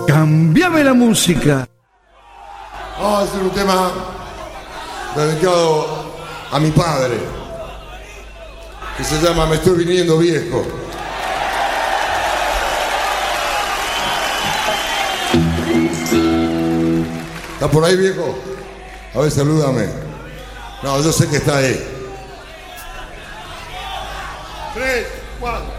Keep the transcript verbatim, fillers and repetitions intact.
Cambiame la música. Vamos a hacer un tema dedicado a mi padre, que se llama Me estoy viniendo viejo. ¿Está por ahí, viejo? A ver, salúdame. No, yo sé que está ahí. Tres, cuatro.